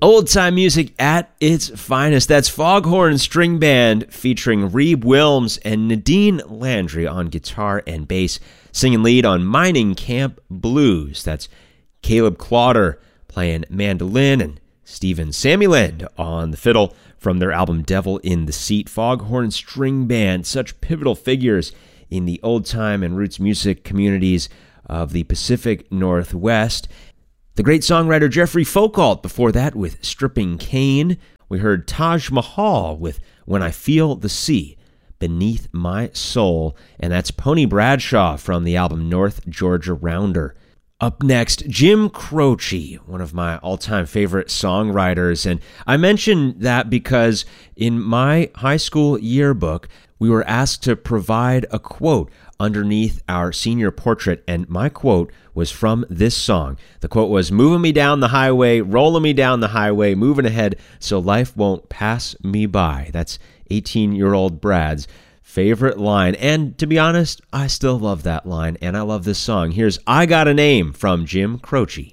Old-time music at its finest. That's Foghorn String Band featuring Reeb Wilms and Nadine Landry on guitar and bass, singing lead on Mining Camp Blues. That's Caleb Clauder playing mandolin and Stephen Samueland on the fiddle from their album Devil in the Seat. Foghorn String Band, such pivotal figures in the old-time and roots music communities of the Pacific Northwest. The great songwriter Jeffrey Folkalt before that with Stripping Cain. We heard Taj Mahal with When I Feel the Sea Beneath My Soul, and that's Pony Bradshaw from the album North Georgia Rounder. Up next, Jim Croce, one of my all-time favorite songwriters, and I mention that because in my high school yearbook, we were asked to provide a quote underneath our senior portrait, and my quote was from this song. The quote was, "Moving me down the highway, rolling me down the highway, moving ahead so life won't pass me by." That's 18-year-old Brad's favorite line, and to be honest, I still love that line, and I love this song. Here's I Got a Name from Jim Croce.